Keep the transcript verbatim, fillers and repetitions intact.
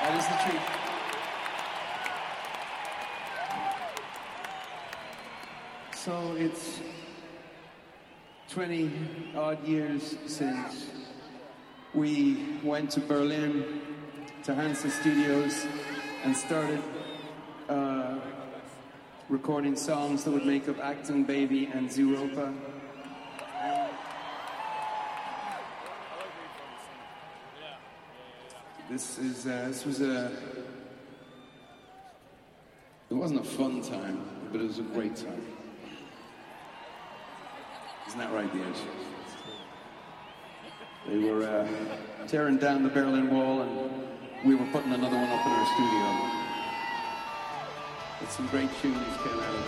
That is the truth. So it's twenty odd years since we went to Berlin to Hansa Studios and started uh, recording songs that would make up Acton Baby and Zooropa. This is uh, this was a it wasn't a fun time, but it was a great time. Isn't that right, Diaz? They were uh, tearing down the Berlin Wall, and we were putting another one up in our studio. But some great tunes came out of